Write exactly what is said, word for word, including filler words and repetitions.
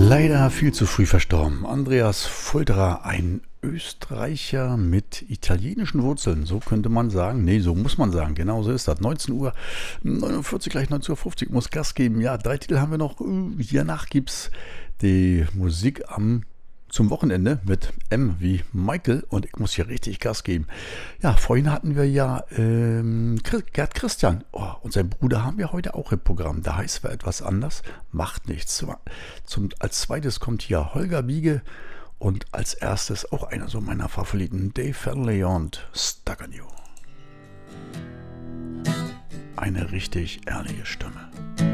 Leider viel zu früh verstorben. Andreas Fulderer, ein Österreicher mit italienischen Wurzeln, so könnte man sagen. Nee, so muss man sagen. Genau so ist das. neunzehn Uhr neunundvierzig, gleich neunzehn Uhr fünfzig muss Gas geben. Ja, drei Titel haben wir noch. Hiernach gibt es die Musik am zum Wochenende mit M wie Michael und ich muss hier richtig Gas geben. Ja, vorhin hatten wir ja ähm, Gerd Christian oh, und sein Bruder haben wir heute auch im Programm. Da heißt es etwas anders, macht nichts. Zum, als zweites kommt hier Holger Biege und als erstes auch einer so meiner Favoriten, Dave Fernley und Stuck on You. Eine richtig ehrliche Stimme.